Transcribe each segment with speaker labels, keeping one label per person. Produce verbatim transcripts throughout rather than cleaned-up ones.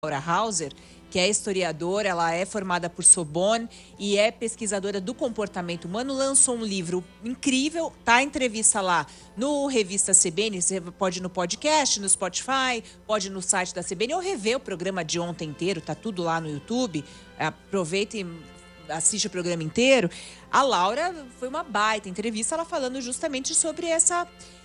Speaker 1: Laura Hauser, que é historiadora, ela é formada por Sorbonne e é pesquisadora do comportamento humano, lançou um livro incrível, tá a entrevista lá no Revista C B N, você pode ir no podcast, no Spotify, pode ir no site da C B N ou rever o programa de ontem inteiro, tá tudo lá no YouTube, aproveita e assiste o programa inteiro. A Laura foi uma baita entrevista, ela falando justamente sobre essa...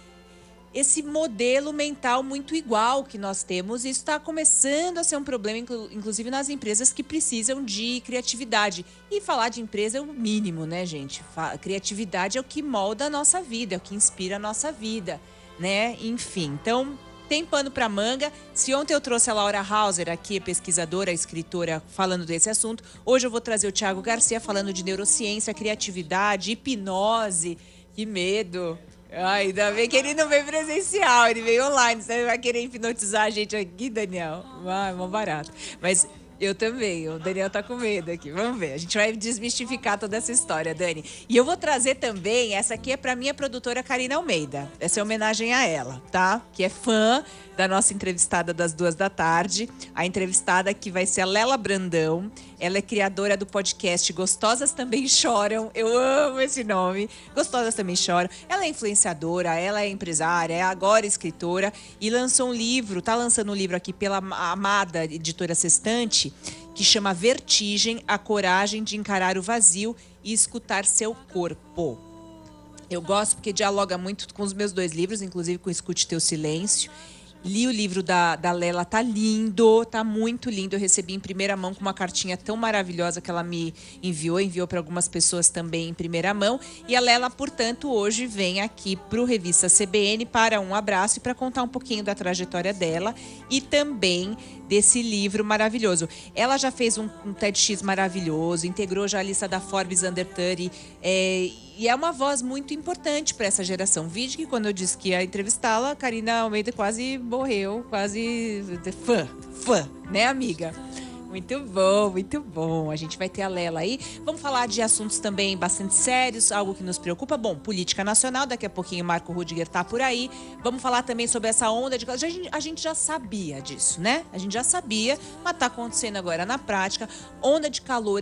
Speaker 1: esse modelo mental muito igual que nós temos, e isso está começando a ser um problema, inclusive nas empresas que precisam de criatividade. E falar de empresa é o mínimo, né, gente? Criatividade é o que molda a nossa vida, é o que inspira a nossa vida, né? Enfim, então tem pano para manga. Se ontem eu trouxe a Laura Hauser aqui, pesquisadora, escritora, falando desse assunto, hoje eu vou trazer o Thiago Garcia falando de neurociência, criatividade, hipnose. Que medo! Ai, ainda bem que ele não veio presencial, ele veio online. Você vai querer hipnotizar a gente aqui, Daniel? Ah, é mó barato. Mas eu também, o Daniel tá com medo aqui. Vamos ver, a gente vai desmistificar toda essa história, Dani. E eu vou trazer também, essa aqui é pra minha produtora Karina Almeida. Essa é homenagem a ela, tá? Que é fã da nossa entrevistada das duas da tarde. A entrevistada que vai ser a Lela Brandão. Ela é criadora do podcast Gostosas Também Choram. Eu amo esse nome. Gostosas Também Choram. Ela é influenciadora, ela é empresária, é agora escritora e lançou um livro, tá lançando um livro aqui pela amada editora Sextante, que chama Vertigem, a coragem de encarar o vazio e escutar seu corpo. Eu gosto porque dialoga muito com os meus dois livros, inclusive com Escute Teu Silêncio. Li o livro da, da Lela, tá lindo, tá muito lindo. Eu recebi em primeira mão com uma cartinha tão maravilhosa que ela me enviou, enviou para algumas pessoas também em primeira mão. E a Lela, portanto, hoje vem aqui para o Revista C B N para um abraço e para contar um pouquinho da trajetória dela e também desse livro maravilhoso. Ela já fez um, um TEDx maravilhoso, integrou já a lista da Forbes Under trinta, é, e é uma voz muito importante para essa geração. Vide que quando eu disse que ia entrevistá-la, a Karina Almeida quase morreu, quase fã, fã, né, amiga? Muito bom, muito bom. A gente vai ter a Lela aí. Vamos falar de assuntos também bastante sérios, algo que nos preocupa. Bom, política nacional, daqui a pouquinho o Marco Rudiger tá por aí. Vamos falar também sobre essa onda de... A gente, a gente já sabia disso, né? A gente já sabia, mas tá acontecendo agora na prática. Onda de calor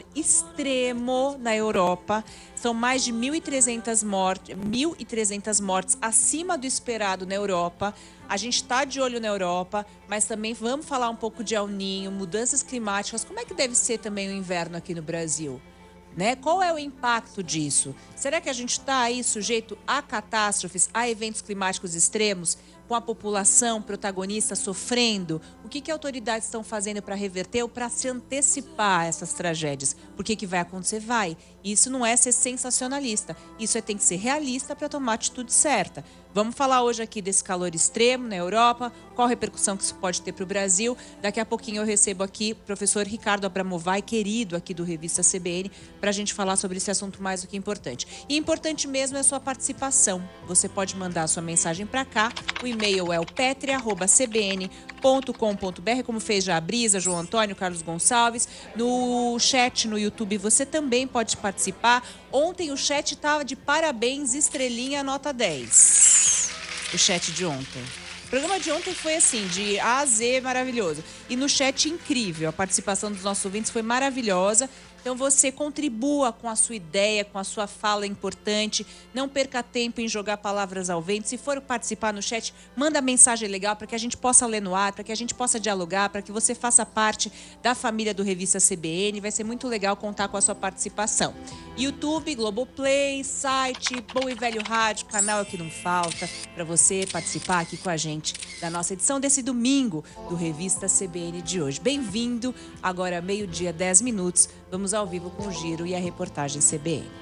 Speaker 1: extremo na Europa. São mais de mil e trezentas mortes, mil e trezentas mortes acima do esperado na Europa. A gente está de olho na Europa, mas também vamos falar um pouco de El Niño, mudanças climáticas. Como é que deve ser também o inverno aqui no Brasil? Né? Qual é o impacto disso? Será que a gente está aí sujeito a catástrofes, a eventos climáticos extremos, com a população protagonista sofrendo? O que, que autoridades estão fazendo para reverter ou para se antecipar a essas tragédias? Por que que vai acontecer? Vai. Isso não é ser sensacionalista. Isso é tem que ser realista para tomar a atitude certa. Vamos falar hoje aqui desse calor extremo na Europa, qual a repercussão que isso pode ter para o Brasil. Daqui a pouquinho eu recebo aqui o professor Ricardo Abramovay, querido aqui do Revista C B N, para a gente falar sobre esse assunto mais do que importante. E importante mesmo é a sua participação. Você pode mandar a sua mensagem para cá. O e-mail é o petri arroba c b n ponto com ponto b r, como fez já a Brisa, João Antônio, Carlos Gonçalves. No chat no YouTube você também pode participar. Ontem o chat estava de parabéns, estrelinha, nota dez. O chat de ontem. O programa de ontem foi assim, de A a Z, maravilhoso. E no chat, incrível. A participação dos nossos ouvintes foi maravilhosa. Então você contribua com a sua ideia, com a sua fala importante. Não perca tempo em jogar palavras ao vento. Se for participar no chat, manda mensagem legal para que a gente possa ler no ar, para que a gente possa dialogar, para que você faça parte da família do Revista C B N. Vai ser muito legal contar com a sua participação. YouTube, Globoplay, site, Bom e Velho Rádio, canal é que não falta para você participar aqui com a gente da nossa edição desse domingo do Revista C B N de hoje. Bem-vindo, agora meio-dia, dez minutos. Vamos ao vivo com o Giro e a reportagem C B N.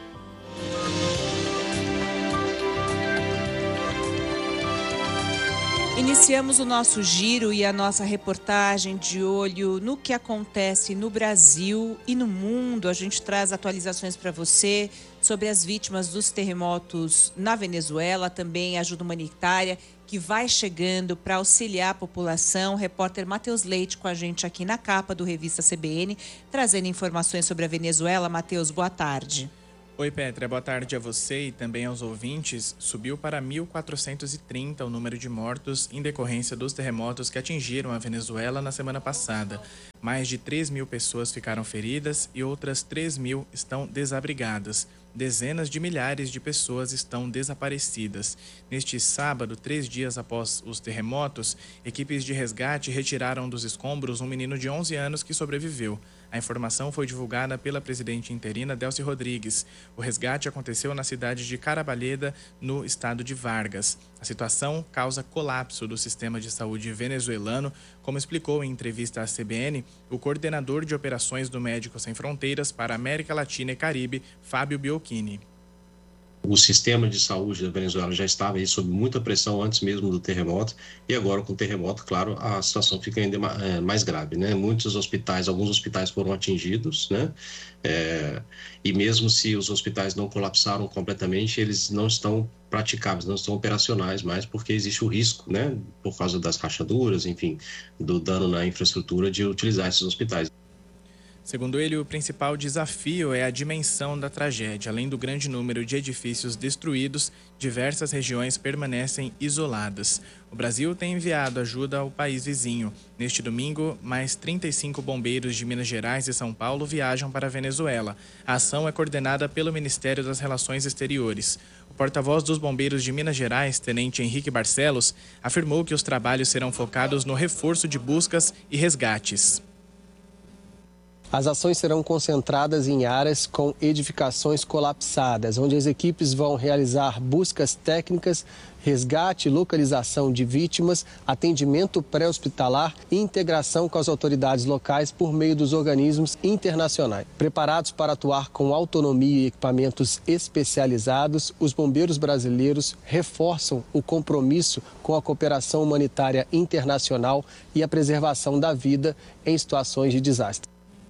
Speaker 1: Iniciamos o nosso giro e a nossa reportagem de olho no que acontece no Brasil e no mundo. A gente traz atualizações para você sobre as vítimas dos terremotos na Venezuela, também ajuda humanitária que vai chegando para auxiliar a população. O repórter Matheus Leite com a gente aqui na capa do Revista C B N, trazendo informações sobre a Venezuela. Matheus, boa tarde.
Speaker 2: Oi, Petra, boa tarde a você e também aos ouvintes. Subiu para mil quatrocentos e trinta o número de mortos em decorrência dos terremotos que atingiram a Venezuela na semana passada. Mais de três mil pessoas ficaram feridas e outras três mil estão desabrigadas. Dezenas de milhares de pessoas estão desaparecidas. Neste sábado, três dias após os terremotos, equipes de resgate retiraram dos escombros um menino de onze anos que sobreviveu. A informação foi divulgada pela presidente interina Delcy Rodrigues. O resgate aconteceu na cidade de Carabalheda, no estado de Vargas. A situação causa colapso do sistema de saúde venezuelano, como explicou em entrevista à C B N o coordenador de operações do Médicos Sem Fronteiras para a América Latina e Caribe, Fábio Biolchini.
Speaker 3: O sistema de saúde da Venezuela já estava aí sob muita pressão antes mesmo do terremoto, e agora com o terremoto, claro, a situação fica ainda mais grave, né? Muitos hospitais, alguns hospitais foram atingidos, né? É, e mesmo se os hospitais não colapsaram completamente, eles não estão praticáveis, não estão operacionais mais, porque existe o risco, né? Por causa das rachaduras, enfim, do dano na infraestrutura de utilizar esses hospitais.
Speaker 2: Segundo ele, o principal desafio é a dimensão da tragédia. Além do grande número de edifícios destruídos, diversas regiões permanecem isoladas. O Brasil tem enviado ajuda ao país vizinho. Neste domingo, mais trinta e cinco bombeiros de Minas Gerais e São Paulo viajam para a Venezuela. A ação é coordenada pelo Ministério das Relações Exteriores. O porta-voz dos bombeiros de Minas Gerais, Tenente Henrique Barcelos, afirmou que os trabalhos serão focados no reforço de buscas e resgates.
Speaker 4: As ações serão concentradas em áreas com edificações colapsadas, onde as equipes vão realizar buscas técnicas, resgate e localização de vítimas, atendimento pré-hospitalar e integração com as autoridades locais por meio dos organismos internacionais. Preparados para atuar com autonomia e equipamentos especializados, os bombeiros brasileiros reforçam o compromisso com a cooperação humanitária internacional e a preservação da vida em situações de desastre.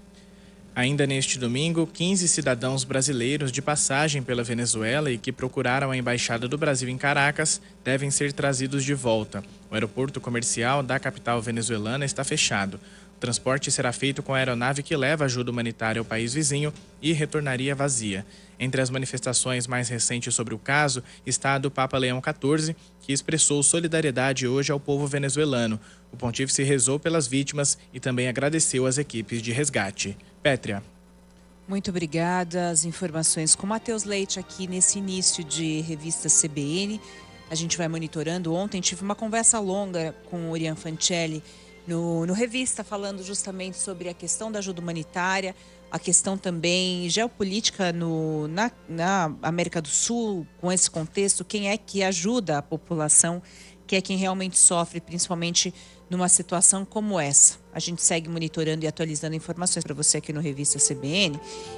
Speaker 2: Ainda neste domingo, quinze cidadãos brasileiros de passagem pela Venezuela e que procuraram a Embaixada do Brasil em Caracas devem ser trazidos de volta. O aeroporto comercial da capital venezuelana está fechado. O transporte será feito com a aeronave que leva ajuda humanitária ao país vizinho e retornaria vazia. Entre as manifestações mais recentes sobre o caso está a do Papa Leão quatorze, que expressou solidariedade hoje ao povo venezuelano. O pontífice rezou pelas vítimas e também agradeceu às equipes de resgate. Pétria.
Speaker 1: Muito obrigada. As informações com Matheus Leite aqui nesse início de revista C B N. A gente vai monitorando. Ontem tive uma conversa longa com o Urian Fancelli no, no Revista, falando justamente sobre a questão da ajuda humanitária, a questão também geopolítica no, na, na América do Sul, com esse contexto, quem é que ajuda a população, que é quem realmente sofre, principalmente numa situação como essa. A gente segue monitorando e atualizando informações para você aqui no Revista C B N.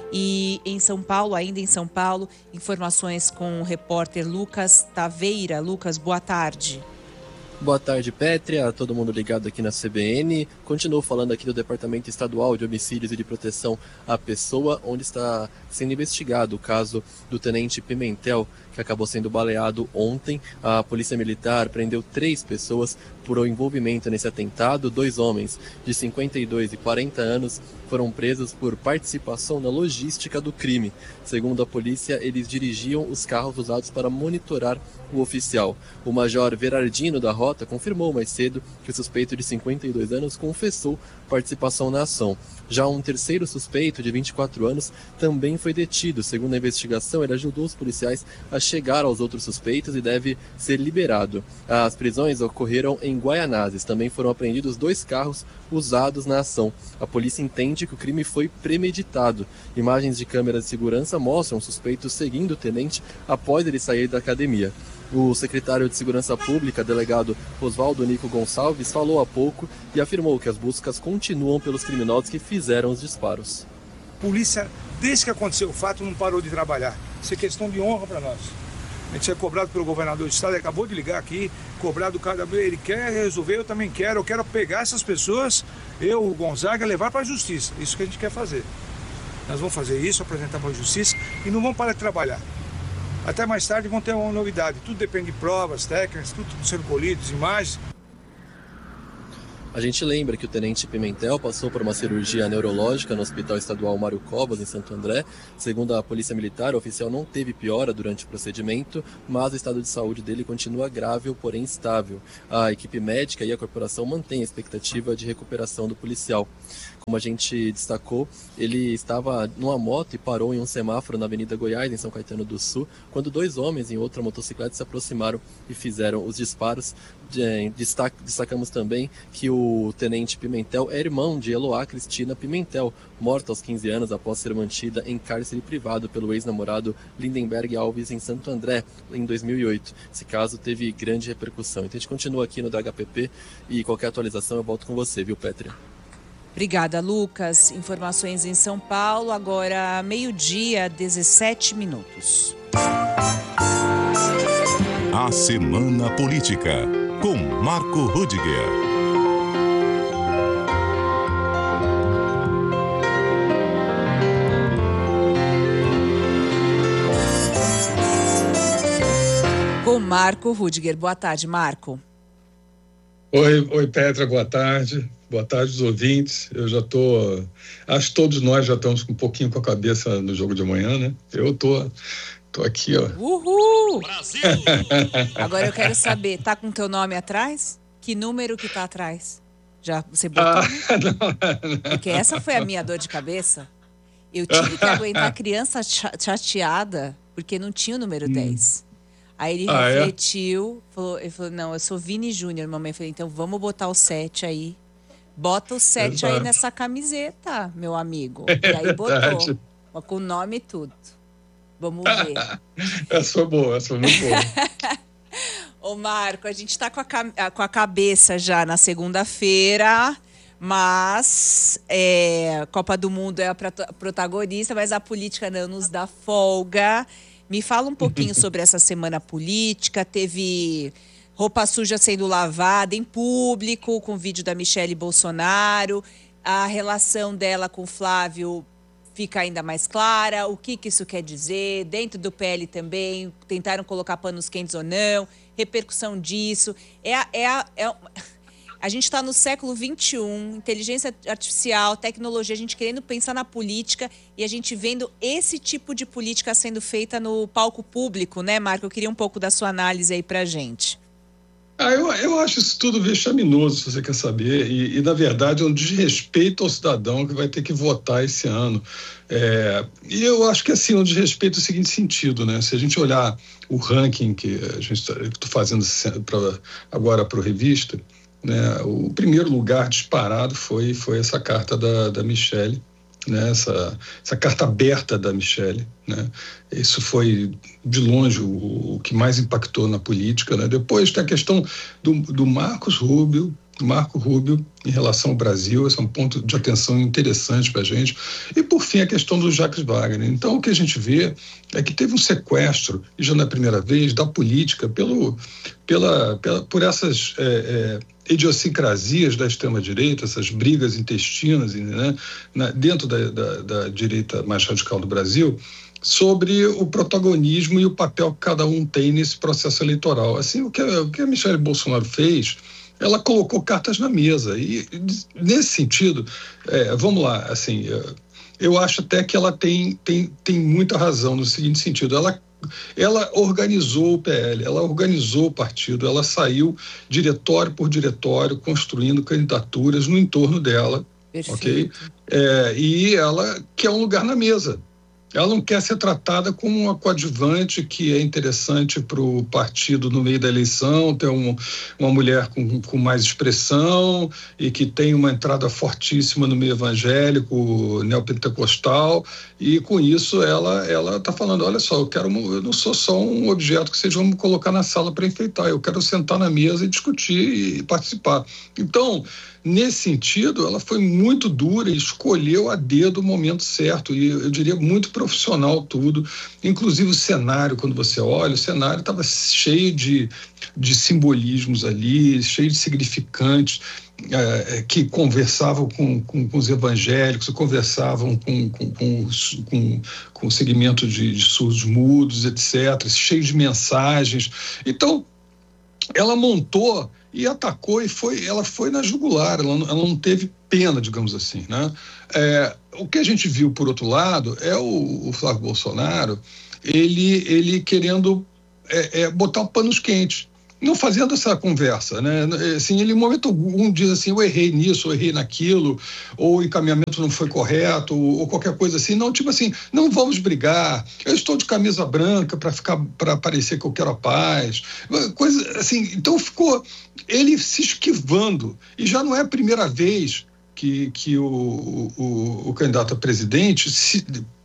Speaker 1: E em São Paulo, ainda em São Paulo, informações com o repórter Lucas Taveira. Lucas, boa tarde.
Speaker 5: Boa tarde, Pétria, todo mundo ligado aqui na C B N. Continuo falando aqui do Departamento Estadual de Homicídios e de Proteção à Pessoa, onde está sendo investigado o caso do Tenente Pimentel, que acabou sendo baleado ontem. A Polícia Militar prendeu três pessoas por envolvimento nesse atentado. Dois homens de cinquenta e dois e quarenta anos foram presos por participação na logística do crime. Segundo a polícia, eles dirigiam os carros usados para monitorar o oficial. O major Verardino da Rota confirmou mais cedo que o suspeito de cinquenta e dois anos confessou participação na ação. Já um terceiro suspeito, de vinte e quatro anos, também foi detido. Segundo a investigação, ele ajudou os policiais a chegar aos outros suspeitos e deve ser liberado. As prisões ocorreram em Guaianazes. Também foram apreendidos dois carros usados na ação. A polícia entende que o crime foi premeditado. Imagens de câmeras de segurança mostram o suspeito seguindo o tenente após ele sair da academia. O secretário de Segurança Pública, delegado Oswaldo Nico Gonçalves, falou há pouco e afirmou que as buscas continuam pelos criminosos que fizeram os disparos.
Speaker 6: A polícia, desde que aconteceu o fato, não parou de trabalhar. Isso é questão de honra para nós. A gente é cobrado pelo governador do estado, ele acabou de ligar aqui, cobrado cada vez, ele quer resolver, eu também quero, eu quero pegar essas pessoas, eu, o Gonzaga, levar para a justiça. Isso que a gente quer fazer. Nós vamos fazer isso, apresentar para a justiça e não vamos parar de trabalhar. Até mais tarde vão ter uma novidade. Tudo depende de provas técnicas, tudo sendo colhido, imagens.
Speaker 5: A gente lembra que o tenente Pimentel passou por uma cirurgia neurológica no Hospital Estadual Mário Covas, em Santo André. Segundo a Polícia Militar, o oficial não teve piora durante o procedimento, mas o estado de saúde dele continua grave, porém instável. A equipe médica e a corporação mantêm a expectativa de recuperação do policial. Como a gente destacou, ele estava numa moto e parou em um semáforo na Avenida Goiás, em São Caetano do Sul, quando dois homens em outra motocicleta se aproximaram e fizeram os disparos. Destacamos também que o tenente Pimentel é irmão de Eloá Cristina Pimentel, morta aos quinze anos após ser mantida em cárcere privado pelo ex-namorado Lindenberg Alves em Santo André, em dois mil e oito. Esse caso teve grande repercussão. Então a gente continua aqui no D H P P e qualquer atualização eu volto com você, viu, Pétria?
Speaker 1: Obrigada, Lucas. Informações em São Paulo, agora meio-dia, dezessete minutos.
Speaker 7: A Semana Política, com Marco Rudiger.
Speaker 1: Com Marco Rudiger. Boa tarde, Marco.
Speaker 8: Oi, oi, Petra, boa tarde. Boa tarde, os ouvintes. Eu já tô... Acho que todos nós já estamos um pouquinho com a cabeça no jogo de amanhã, né? Eu tô, tô aqui, ó.
Speaker 1: Uhul! Brasil! Agora eu quero saber, tá com teu nome atrás? Que número que tá atrás? Já você botou? Ah, não, não. Porque essa foi a minha dor de cabeça. Eu tive que aguentar a criança chateada porque não tinha o número hum. dez. Aí ele ah, refletiu, é? falou, ele falou, não, eu sou Vini Júnior, mamãe. Eu falei, então vamos botar o sete aí. Bota o sete Exato. Aí nessa camiseta, meu amigo. E aí botou, com o nome e tudo. Vamos ver.
Speaker 8: Essa foi boa, essa foi muito boa.
Speaker 1: Ô Marco, a gente tá com a, com a cabeça já na segunda-feira, mas é, Copa do Mundo é a protagonista, mas a política não nos dá folga. Me fala um pouquinho sobre essa semana política. Teve roupa suja sendo lavada em público, com vídeo da Michele Bolsonaro. A relação dela com o Flávio fica ainda mais clara. O que, que isso quer dizer? Dentro do P L também, tentaram colocar panos quentes ou não? Repercussão disso. É a, é a, é a, a gente está no século vinte e um, inteligência artificial, tecnologia, a gente querendo pensar na política e a gente vendo esse tipo de política sendo feita no palco público, né, Marco? Eu queria um pouco da sua análise aí pra gente.
Speaker 8: Ah, eu, eu acho isso tudo vexaminoso, se você quer saber, e, e na verdade é um desrespeito ao cidadão que vai ter que votar esse ano. É, e eu acho que assim, um desrespeito no seguinte sentido, né? Se a gente olhar o ranking que a gente está fazendo pra, agora para o Revista, né, o primeiro lugar disparado foi, foi essa carta da, da Michele, né, essa, essa carta aberta da Michele, né? Isso foi de longe o, o que mais impactou na política, né? Depois tem a questão do, do Marcos Rubio, Marco Rubio em relação ao Brasil, esse é um ponto de atenção interessante para a gente. E, por fim, a questão do Jacques Wagner. Então, o que a gente vê é que teve um sequestro, e já na primeira vez, da política pelo, pela, pela, por essas é, é, idiosincrasias da extrema-direita, essas brigas intestinas, né, na, dentro da, da, da direita mais radical do Brasil, sobre o protagonismo e o papel que cada um tem nesse processo eleitoral. Assim, o que a, o que a Michele Bolsonaro fez, ela colocou cartas na mesa e, nesse sentido, é, vamos lá, assim, eu acho até que ela tem, tem, tem muita razão no seguinte sentido, ela, ela organizou o P L, ela organizou o partido, ela saiu diretório por diretório, construindo candidaturas no entorno dela, ok? É, e ela quer um lugar na mesa. Ela não quer ser tratada como uma coadjuvante que é interessante para o partido no meio da eleição, ter um, uma mulher com, com mais expressão e que tem uma entrada fortíssima no meio evangélico, neopentecostal, e com isso ela ela está falando, olha só, eu, quero, eu não sou só um objeto que vocês vão me colocar na sala para enfeitar, eu quero sentar na mesa e discutir e participar. Então, nesse sentido, ela foi muito dura e escolheu a dedo o momento certo, e eu diria muito profissional tudo, inclusive o cenário, quando você olha, o cenário estava cheio de, de simbolismos ali, cheio de significantes, é, que conversavam com, com, com os evangélicos, conversavam com, com, com, com, com o segmento de, de surdos mudos, etcétera, cheio de mensagens. Então, ela montou e atacou, e foi, ela foi na jugular, ela não, ela não teve pena, digamos assim, né? É, o que a gente viu, por outro lado, é o, o Flávio Bolsonaro, ele, ele querendo é, é, botar panos quentes, não fazendo essa conversa, né? Assim, ele, em momento algum, diz assim, eu errei nisso, eu errei naquilo, ou o encaminhamento não foi correto, ou, ou qualquer coisa assim. Não, tipo assim, não vamos brigar, eu estou de camisa branca para ficar, para parecer que eu quero a paz. Coisa assim, então ficou ele se esquivando, e já não é a primeira vez que, que o, o, o candidato a presidente se,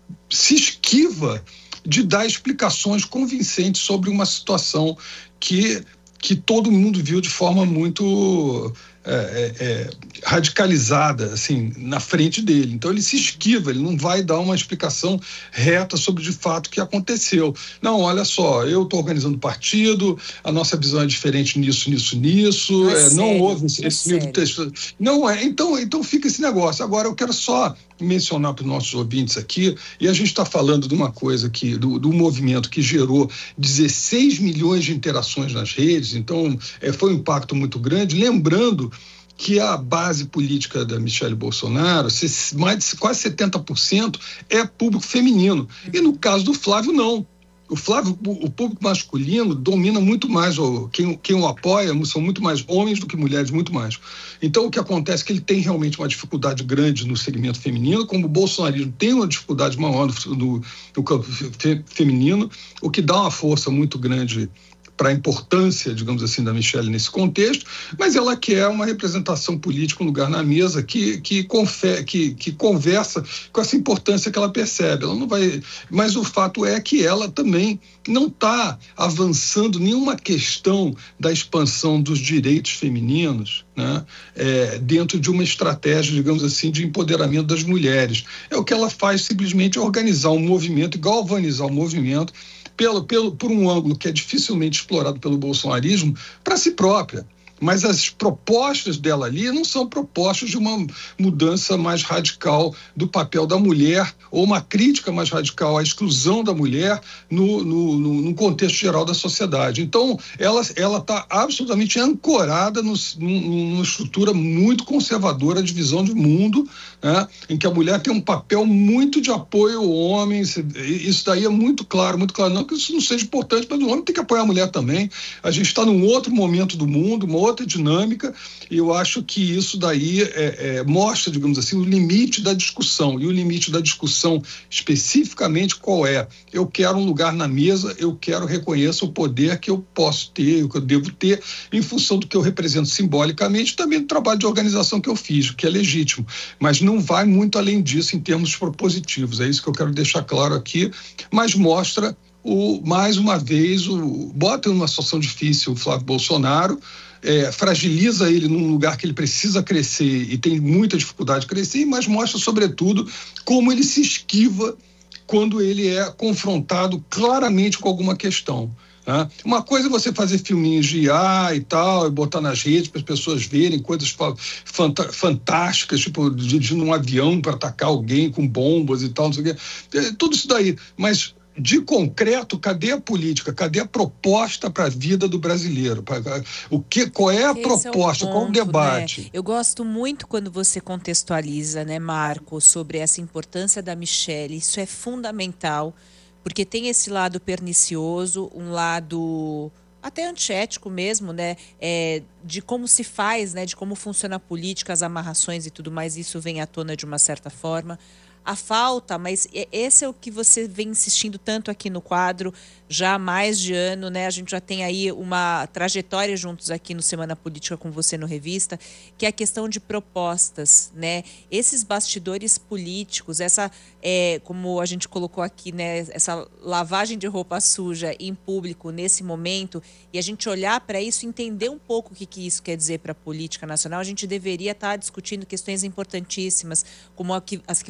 Speaker 8: se esquiva de dar explicações convincentes sobre uma situação que que todo mundo viu de forma muito é, é, radicalizada, assim, na frente dele. Então ele se esquiva, ele não vai dar uma explicação reta sobre de fato o que aconteceu. Não, olha só, eu estou organizando partido, a nossa visão é diferente nisso, nisso, nisso, não, é é, não houve esse, esse nível de texto. Não é, então, então fica esse negócio. Agora eu quero só mencionar para os nossos ouvintes aqui, e a gente está falando de uma coisa que, do, do movimento que gerou dezesseis milhões de interações nas redes, então é, foi um impacto muito grande, lembrando que a base política da Michelle Bolsonaro, mais de quase setenta por cento é público feminino, e no caso do Flávio não. O Flávio, o público masculino domina muito mais, quem, quem o apoia são muito mais homens do que mulheres, muito mais. Então o que acontece é que ele tem realmente uma dificuldade grande no segmento feminino, como o bolsonarismo tem uma dificuldade maior no, no, no campo fe, feminino, o que dá uma força muito grande para a importância, digamos assim, da Michelle nesse contexto, mas ela quer uma representação política, um lugar na mesa que, que, confe, que, que conversa com essa importância que ela percebe. Ela não vai, mas o fato é que ela também não está avançando nenhuma questão da expansão dos direitos femininos, né, é, dentro de uma estratégia, digamos assim, de empoderamento das mulheres. É o que ela faz, simplesmente organizar um movimento e galvanizar o movimento Pelo, pelo, por um ângulo que é dificilmente explorado pelo bolsonarismo, para si própria. Mas as propostas dela ali não são propostas de uma mudança mais radical do papel da mulher, ou uma crítica mais radical à exclusão da mulher no, no, no, no contexto geral da sociedade. Então, ela está absolutamente ancorada no, numa estrutura muito conservadora de visão de mundo, né, em que a mulher tem um papel muito de apoio ao homem. Isso daí é muito claro, muito claro. Não que isso não seja importante, mas o homem tem que apoiar a mulher também. A gente está num outro momento do mundo, uma outra dinâmica, e eu acho que isso daí é, é, mostra, digamos assim, o limite da discussão. E o limite da discussão, especificamente, qual é? Eu quero um lugar na mesa, eu quero reconhecer o poder que eu posso ter, que eu devo ter, em função do que eu represento simbolicamente, também do trabalho de organização que eu fiz, que é legítimo. Mas não vai muito além disso em termos propositivos. É isso que eu quero deixar claro aqui, mas mostra, o, mais uma vez, o, bota em uma situação difícil o Flávio Bolsonaro, É, fragiliza ele num lugar que ele precisa crescer e tem muita dificuldade de crescer, mas mostra, sobretudo, como ele se esquiva quando ele é confrontado claramente com alguma questão. Né? Uma coisa é você fazer filminhos de I A e tal, e botar nas redes para as pessoas verem coisas fanta- fantásticas, tipo de, de num avião para atacar alguém com bombas e tal, não sei o quê. É, tudo isso daí, mas de concreto, cadê a política? Cadê a proposta para a vida do brasileiro? O que, qual é a Esse proposta? É o ponto, qual o debate?
Speaker 1: Né? Eu gosto muito quando você contextualiza, né, Marco, sobre essa importância da Michelle. Isso é fundamental, porque tem esse lado pernicioso, um lado até antiético mesmo, né, é, de como se faz, né, de como funciona a política, as amarrações e tudo mais. Isso vem à tona de uma certa forma. A falta, mas esse é o que você vem insistindo tanto aqui no quadro já há mais de ano, né? A gente já tem aí uma trajetória juntos aqui no Semana Política com você no Revista, que é a questão de propostas, né? Esses bastidores políticos, essa, é, como a gente colocou aqui, né? Essa lavagem de roupa suja em público nesse momento, e a gente olhar para isso, entender um pouco o que, que isso quer dizer para a política nacional, a gente deveria estar discutindo questões importantíssimas, como as que você traz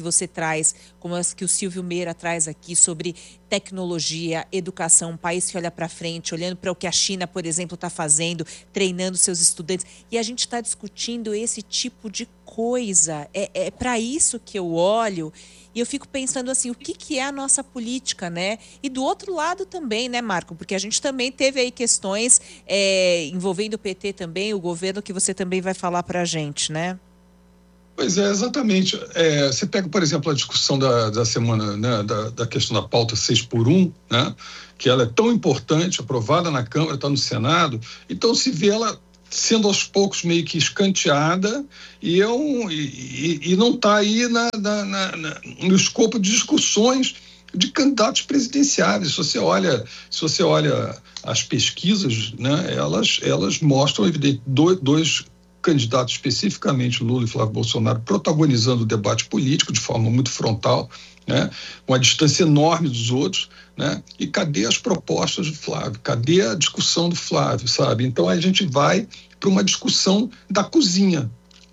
Speaker 1: traz, como as que o Silvio Meira traz aqui sobre tecnologia, educação, um país que olha para frente, olhando para o que a China, por exemplo, está fazendo, treinando seus estudantes. E a gente está discutindo esse tipo de coisa. É, é para isso que eu olho e eu fico pensando assim, o que, que é a nossa política, né? E do outro lado também, né, Marco? Porque a gente também teve aí questões é, envolvendo o P T também, o governo, que você também vai falar para a gente, né?
Speaker 8: Pois é, exatamente. É, você pega, por exemplo, a discussão da, da semana, né, da, da questão da pauta seis por um, né, que ela é tão importante, aprovada na Câmara, está no Senado, então se vê ela sendo aos poucos meio que escanteada e, é um, e, e não está aí na, na, na, na, no escopo de discussões de candidatos presidenciáveis. Se você olha, se você olha as pesquisas, né, elas, elas mostram, evidente, dois, dois candidatos, especificamente Lula e Flávio Bolsonaro, protagonizando o debate político de forma muito frontal, né, com a distância enorme dos outros, né, e cadê as propostas do Flávio? Cadê a discussão do Flávio, sabe? Então a gente vai para uma discussão da cozinha,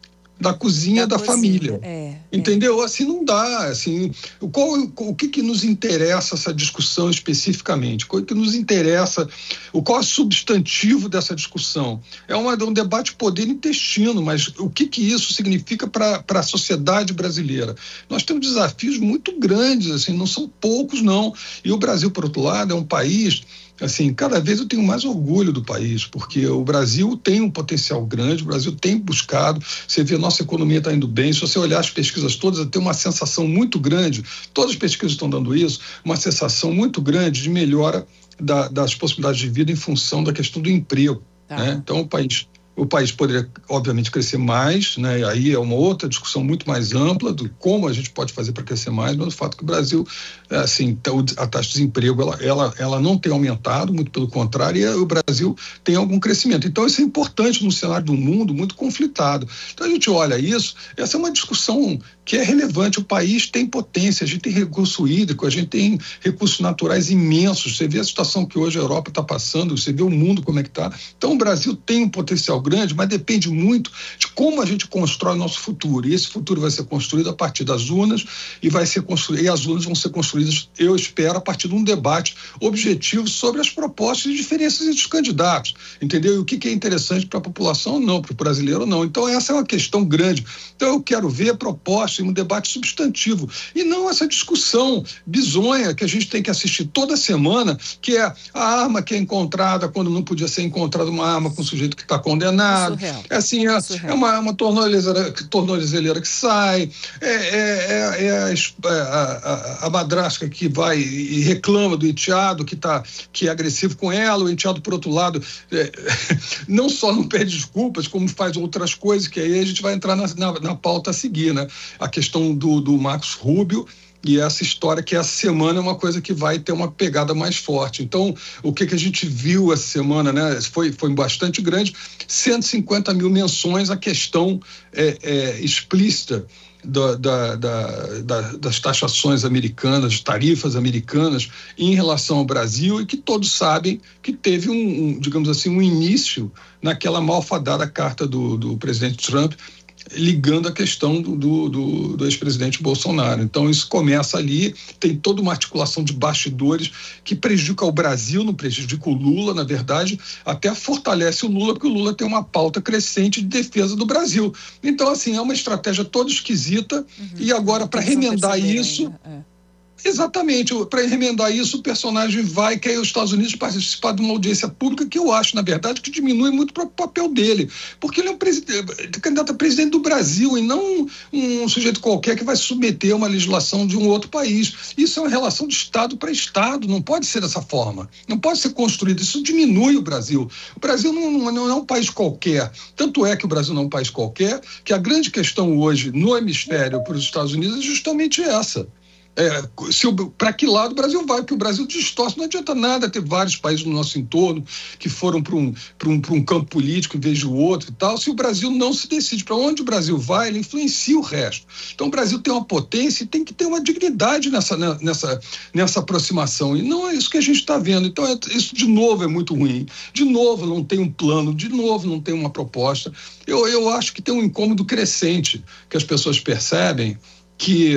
Speaker 8: da cozinha da, da cozinha, família, é, entendeu? É. Assim não dá, assim, qual, o que que nos interessa essa discussão especificamente? Qual que nos interessa, o qual é o substantivo dessa discussão? É uma, um debate poder-intestino, mas o que que isso significa para a sociedade brasileira? Nós temos desafios muito grandes, assim, não são poucos não, e o Brasil, por outro lado, é um país, assim, cada vez eu tenho mais orgulho do país, porque o Brasil tem um potencial grande, o Brasil tem buscado, você vê, a nossa economia está indo bem, se você olhar as pesquisas todas, tem uma sensação muito grande, todas as pesquisas estão dando isso, uma sensação muito grande de melhora da, das possibilidades de vida em função da questão do emprego, tá, né? Então o país... O país poderia, obviamente, crescer mais, né? Aí é uma outra discussão muito mais ampla do como a gente pode fazer para crescer mais, mas o fato que o Brasil, assim, a taxa de desemprego, ela, ela, ela não tem aumentado, muito pelo contrário, e o Brasil tem algum crescimento. Então, isso é importante num cenário do mundo muito conflitado. Então, a gente olha isso, essa é uma discussão que é relevante. O país tem potência, a gente tem recurso hídrico, a gente tem recursos naturais imensos. Você vê a situação que hoje a Europa está passando, você vê o mundo como é que está. Então, o Brasil tem um potencial grande, mas depende muito de como a gente constrói o nosso futuro. E esse futuro vai ser construído a partir das urnas e vai ser construído, e as urnas vão ser construídas, eu espero, a partir de um debate objetivo sobre as propostas e diferenças entre os candidatos, entendeu? E o que, que é interessante para a população, não, para o brasileiro, não. Então, essa é uma questão grande. Então, eu quero ver propostas, um debate substantivo, e não essa discussão bizonha que a gente tem que assistir toda semana, que é a arma que é encontrada quando não podia ser encontrada uma arma com um sujeito que está condenado. É assim, é, é uma, uma tornozeleira, tornozeleira que sai, é, é, é a, a, a madrasta que vai e reclama do enteado que, tá, que é agressivo com ela, o enteado, por outro lado, é, não só não pede desculpas, como faz outras coisas, que aí a gente vai entrar na, na, na pauta a seguir, né? A questão do, do Marcos Rubio, e essa história que essa semana é uma coisa que vai ter uma pegada mais forte. Então, o que, que a gente viu essa semana, né? Foi, foi bastante grande, cento e cinquenta mil menções à questão é, é, explícita da, da, da, da, das taxações americanas, tarifas americanas em relação ao Brasil, e que todos sabem que teve um, um digamos assim, um início naquela malfadada carta do, do presidente Trump, ligando a questão do, do, do, do ex-presidente Bolsonaro. Então, isso começa ali, tem toda uma articulação de bastidores que prejudica o Brasil, não prejudica o Lula, na verdade, até fortalece o Lula, porque o Lula tem uma pauta crescente de defesa do Brasil. Então, assim, é uma estratégia toda esquisita, uhum. E agora, para remendar isso... É. Exatamente, para remendar isso, o personagem vai querer os Estados Unidos participar de uma audiência pública que eu acho, na verdade, que diminui muito o papel dele, porque ele é um candidato a presidente do Brasil e não um, um sujeito qualquer que vai submeter a uma legislação de um outro país. Isso é uma relação de Estado para Estado, não pode ser dessa forma, não pode ser construído, isso diminui o Brasil. O Brasil não, não, não é um país qualquer, tanto é que o Brasil não é um país qualquer, que a grande questão hoje no hemisfério para os Estados Unidos é justamente essa. É, para que lado o Brasil vai, porque o Brasil distorce, não adianta nada ter vários países no nosso entorno que foram para um, para um, para um campo político em vez do outro e tal, se o Brasil não se decide para onde o Brasil vai, ele influencia o resto. Então o Brasil tem uma potência e tem que ter uma dignidade nessa, nessa, nessa aproximação, e não é isso que a gente está vendo. Então é, isso de novo é muito ruim, de novo não tem um plano, de novo não tem uma proposta. Eu, eu acho que tem um incômodo crescente que as pessoas percebem que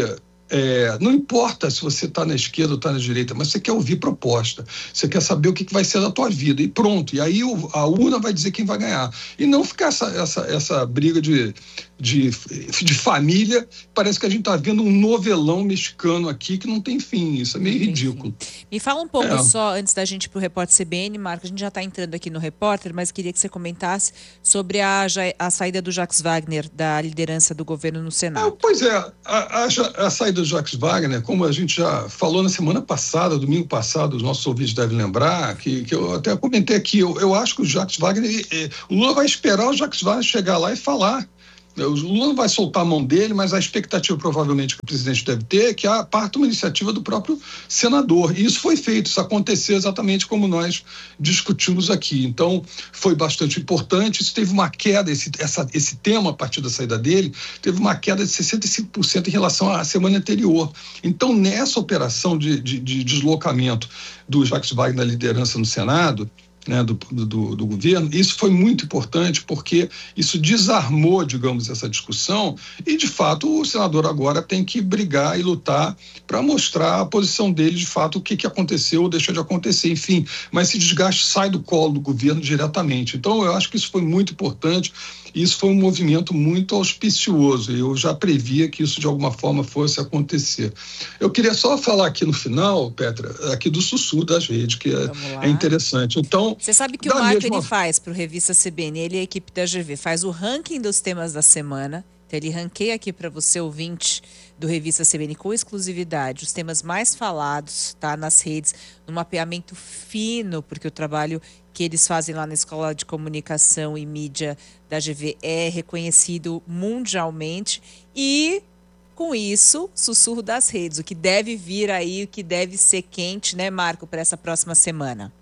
Speaker 8: É, não importa se você está na esquerda ou está na direita, mas você quer ouvir proposta, você quer saber o que, que vai ser da tua vida, e pronto, e aí o, a urna vai dizer quem vai ganhar, e não ficar essa, essa, essa briga de, de, de família. Parece que a gente está vendo um novelão mexicano aqui que não tem fim, isso é meio ridículo.
Speaker 1: Me fala um pouco
Speaker 8: É.
Speaker 1: só, antes da gente ir para o Repórter C B N, Marco, a gente já está entrando aqui no Repórter, mas queria que você comentasse sobre a, ja- a saída do Jacques Wagner da liderança do governo no
Speaker 8: É,
Speaker 1: Senado.
Speaker 8: pois é, a, a, a saída do Jacques Wagner, como a gente já falou na semana passada, domingo passado, os nossos ouvintes devem lembrar, que, que eu até comentei aqui, eu, eu acho que o Jacques Wagner, eh, o Lula vai esperar o Jacques Wagner chegar lá e falar. O Lula não vai soltar a mão dele, mas a expectativa provavelmente que o presidente deve ter é que a parta uma iniciativa do próprio senador. E isso foi feito, isso aconteceu exatamente como nós discutimos aqui. Então, foi bastante importante. Isso teve uma queda, esse, essa, esse tema, a partir da saída dele, teve uma queda de sessenta e cinco por cento em relação à semana anterior. Então, nessa operação de, de, de deslocamento do Jacques Wagner na liderança no Senado, né, do, do, do governo, isso foi muito importante porque isso desarmou, digamos, essa discussão e, de fato, o senador agora tem que brigar e lutar para mostrar a posição dele, de fato, o que, que aconteceu ou deixou de acontecer, enfim, mas esse desgaste sai do colo do governo diretamente. Então, eu acho que isso foi muito importante. Isso foi um movimento muito auspicioso. Eu já previa que isso de alguma forma fosse acontecer. Eu queria só falar aqui no final, Petra, aqui do sussurro das redes, que é, é interessante. Então,
Speaker 1: você sabe que o Marco mesma... ele faz para o Revista C B N, ele e a equipe da G V, faz o ranking dos temas da semana. Então ele ranqueia aqui para você, ouvinte do Revista C B N, com exclusividade, os temas mais falados, tá, nas redes, no mapeamento fino, porque o trabalho que eles fazem lá na Escola de Comunicação e Mídia da G V é reconhecido mundialmente. E, com isso, sussurro das redes, o que deve vir aí, o que deve ser quente, né, Marco, para essa próxima semana?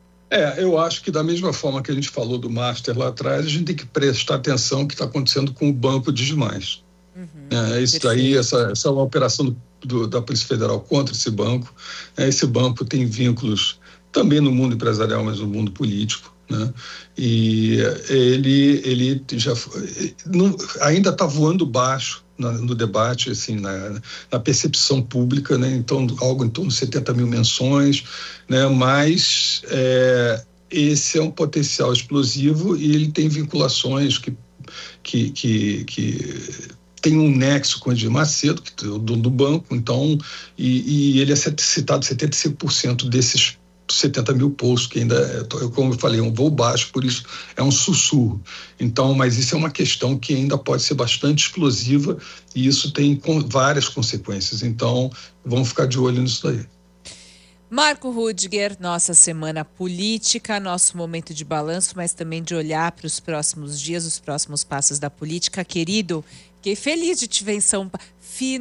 Speaker 8: É, eu acho que da mesma forma que a gente falou do Master lá atrás, a gente tem que prestar atenção no que está acontecendo com o Banco Diz Mais. Uhum, é, isso daí, essa, essa é uma operação do, do, da Polícia Federal contra esse banco. É, esse banco tem vínculos também no mundo empresarial, mas no mundo político, né? E ele, ele já não, ainda está voando baixo na, no debate, assim, na, na percepção pública, né? Então, algo em torno de setenta mil menções, né? Mas é, esse é um potencial explosivo e ele tem vinculações que, que, que, que tem um nexo com o Edir Macedo, que é o dono do banco, então, e, e ele é citado setenta e cinco por cento desses setenta mil postos, que ainda, é, como eu falei, é um voo baixo, por isso é um sussurro. Então, mas isso é uma questão que ainda pode ser bastante explosiva e isso tem com, várias consequências. Então, vamos ficar de olho nisso daí.
Speaker 1: Marco Rudiger, nossa semana política, nosso momento de balanço, mas também de olhar para os próximos dias, os próximos passos da política. Querido, fiquei feliz de te ver em São Paulo.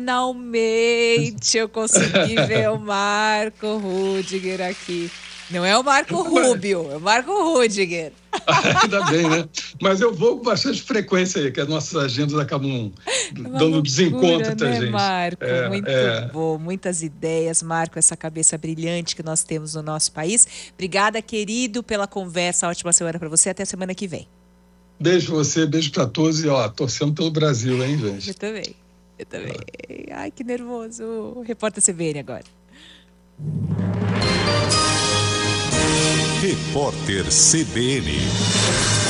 Speaker 1: Finalmente eu consegui ver o Marco Rudiger aqui. Não é o Marco Rubio, é o Marco Rudiger.
Speaker 8: Ainda bem, né? Mas eu vou com bastante frequência aí, que as nossas agendas acabam é dando loucura, desencontro entre
Speaker 1: né,
Speaker 8: a gente.
Speaker 1: Marco?
Speaker 8: É,
Speaker 1: muito
Speaker 8: é...
Speaker 1: bom, muitas ideias, Marco, essa cabeça brilhante que nós temos no nosso país. Obrigada, querido, pela conversa. Ótima semana para você. Até a semana que vem.
Speaker 8: Beijo pra você, beijo pra todos e ó, torcendo pelo Brasil, hein, gente?
Speaker 1: Eu também. Eu também. Ai, que nervoso. Repórter C B N agora.
Speaker 7: Repórter C B N.